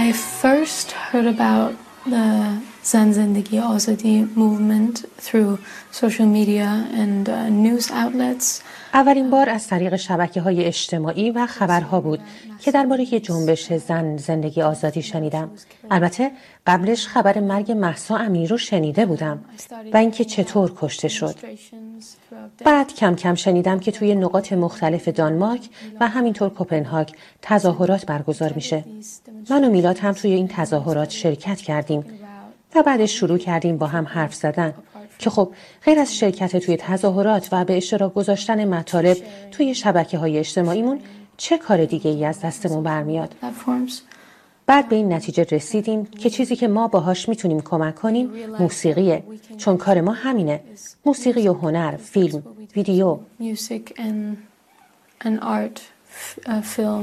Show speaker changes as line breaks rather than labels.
I first heard about the Zan Zindagi Azadi movement through social media and news outlets.
اولین بار از طریق شبکه‌های اجتماعی و خبرها بود که درباره جنبش زن زندگی آزادی شنیدم. البته قبلش خبر مرگ مهسا امینی رو شنیده بودم و اینکه چطور کشته شد. بعد کم کم شنیدم که توی نقاط مختلف دانمارک و همینطور کوپنهاگ تظاهرات برگزار میشه. من و میلاد هم توی این تظاهرات شرکت کردیم و بعدش شروع کردیم با هم حرف زدن که خب غیر از شرکت توی تظاهرات و به اشتراک گذاشتن مطالب توی شبکه‌های اجتماعیمون چه کار دیگه ای از دستمون برمیاد؟ بعد به این نتیجه رسیدیم که چیزی که ما باهاش میتونیم کمک کنیم موسیقیه، چون کار ما همینه. موسیقی و هنر، فیلم، ویدیو.